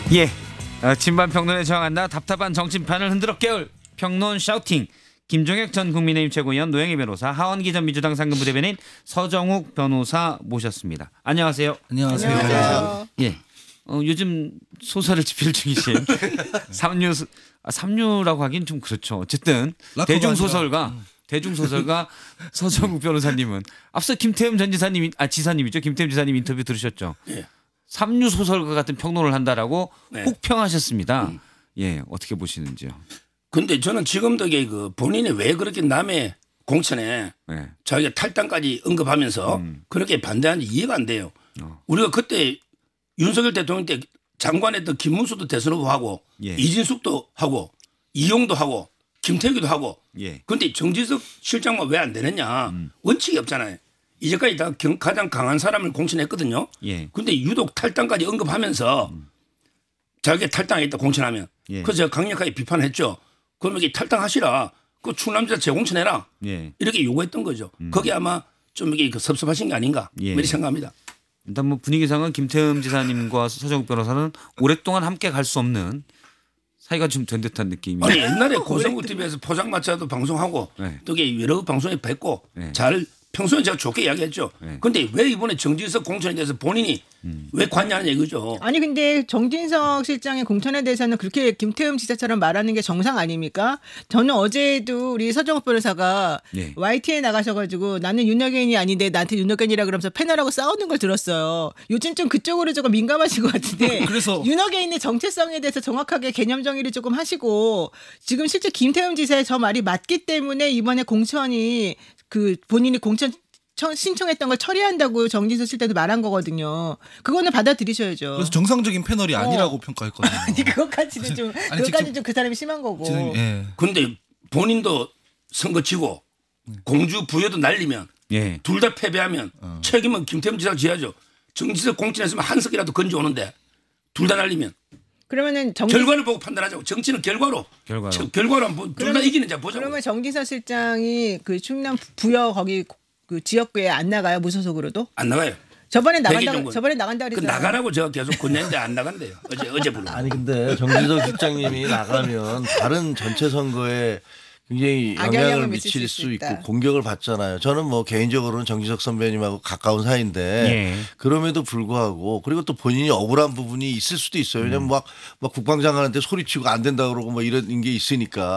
예, 진반 평론에 저항한다. 답답한 정치판을 흔들어 깨울 평론 샤우팅. 김종혁 전 국민의힘 최고위원, 노영희 변호사, 하원기 전 민주당 상근부대변인 서정욱 변호사 모셨습니다. 안녕하세요. 안녕하세요. 예, 요즘 소설을 집필 중이신 삼류라고 하긴 좀 그렇죠. 어쨌든 대중소설가 서정욱 변호사님은 앞서 김태흠 전 지사님, 지사님이죠. 김태흠 지사님 인터뷰 들으셨죠? 예. 삼류 소설가 같은 평론을 한다라고 네. 혹평하셨습니다. 예, 어떻게 보시는지요? 근데 저는 지금도 이게 그 본인이 왜 그렇게 남의 공천에 네. 자기가 탈당까지 언급하면서 그렇게 반대하는지 이해가 안 돼요. 우리가 그때 윤석열 대통령 때 장관했던 김문수도 대선 후보하고 예. 이진숙도 하고 이용도 하고 김태규도 하고 예. 그런데 정진석 실장만 왜 안 되느냐. 원칙이 없잖아요. 이제까지 다 가장 강한 사람을 공천했거든요. 예. 그런데 유독 탈당까지 언급하면서 자기가 탈당했다 공천하면 예. 그래서 제가 강력하게 비판했죠. 그러면 이게 탈당하시라. 그 충남지사 재공천해라. 예. 이렇게 요구했던 거죠. 거기 아마 좀 이게 그 섭섭하신 게 아닌가 예. 이렇게 생각합니다. 일단 뭐 분위기상은 김태흠 지사님과 서정욱 변호사는 오랫동안 함께 갈 수 없는 사이가 좀 된 듯한 느낌이. 아니 옛날에 고성구 TV에서 포장마차도 방송하고 네. 또 이게 여러 방송에 뵙고 네. 잘 평소에 제가 좋게 이야기했죠. 그런데 왜 이번에 정진석 공천에 대해서 본인이 왜 관여하냐 이거죠. 아니 근데 정진석 실장의 공천에 대해서는 그렇게 김태흠 지사처럼 말하는 게 정상 아닙니까? 저는 어제도 우리 서정욱 변호사가 예. YTN에 나가셔가지고 나는 윤여견이 아닌데 나한테 윤여견이라 그러면서 패널하고 싸우는 걸 들었어요. 요즘 좀 그쪽으로 조금 민감하신 것 같은데 그래서 윤여견의 정체성에 대해서 정확하게 개념 정의를 조금 하시고 지금 실제 김태흠 지사의 저 말이 맞기 때문에 이번에 공천이 그 본인이 공천 신청했던 걸 처리한다고 정진석 실장도 말한 거거든요. 그거는 받아들이셔야죠. 그래서 정상적인 패널이 아니라고 평가했거든요. 아니 그것까지는 좀 아니, 그것까지 좀 그 사람이 심한 거고. 지금, 예. 그런데 본인도 선거 지고 공주 부여도 날리면 예. 둘 다 패배하면 책임은 김태흠 지사가 져야죠. 정진석 공천했으면 한석이라도 건져오는데 둘 다 날리면 그러면은 결과를 보고 판단하자고. 정치는 결과로. 결과로 한번 둘 다 이기는 자 보자고. 그러면 정진석 실장이 그 충남 부여 거기 그 지역구에 안 나가요 무소속으로도? 안 나가요. 저번에 대기 나간다. 정권. 저번에 나간다 그 그랬잖아요. 나가라고 제가 계속 건의했는데 안 나간대요. 어제 불러. 아니 근데 정진석 실장님이 나가면 다른 전체 선거에 굉장히 악영향을 영향을 미칠 미칠 수 수 있다. 있고 공격을 받잖아요. 저는 뭐 개인적으로는 정진석 선배님하고 가까운 사이인데 예. 그럼에도 불구하고 그리고 또 본인이 억울한 부분이 있을 수도 있어요. 왜냐면 막 국방장관한테 소리치고 안 된다 그러고 뭐 이런 게 있으니까.